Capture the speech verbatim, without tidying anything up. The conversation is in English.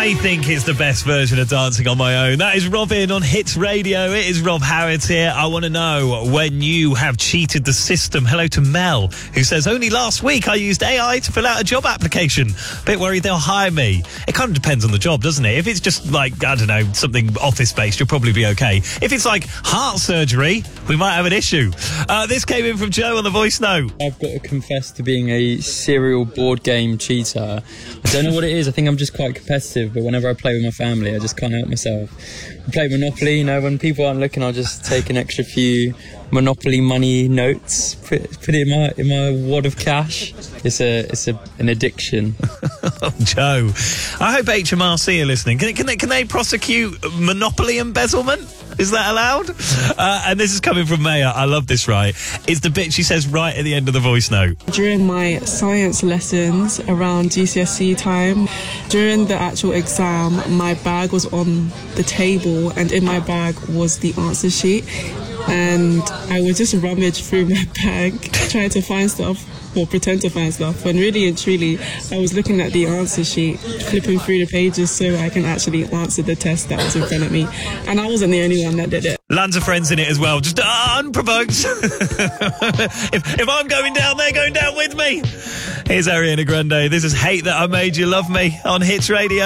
I think it's the best version of Dancing on My Own. That is Robin on Hits Radio. It is Rob Howard here. I want to know when you have cheated the system. Hello to Mel, who says, only last week I used A I to fill out a job application. Bit worried they'll hire me. It kind of depends on the job, doesn't it? If it's just like, I don't know, something office-based, you'll probably be okay. If it's like heart surgery, we might have an issue. Uh, this came in from Joe on the voice note. I've got to confess to being a serial board game cheater. I don't know what it is. I think I'm just quite competitive, but whenever I play with my family, I just can't help myself. I play Monopoly, you know, when people aren't looking, I'll just take an extra few Monopoly money notes, put, put it in my in my wad of cash. It's a it's a an addiction. Oh, Joe, I hope H M R C are listening. Can, can they can they prosecute monopoly embezzlement? Is that allowed? Uh, and this is coming from Maya. I love this, right? It's the bit she says right at the end of the voice note. During my science lessons around G C S E time, during the actual exam, my bag was on the table and in my bag was the answer sheet. And I would just rummage through my bag trying to find stuff or pretend to find stuff. And really and truly, I was looking at the answer sheet, flipping through the pages so I can actually answer the test that was in front of me. And I wasn't the only one that did it. Lands of friends in it as well, just uh, unprovoked. if, if I'm going down, they're going down with me. Here's Ariana Grande. This is Hate That I Made You Love Me on Hits Radio.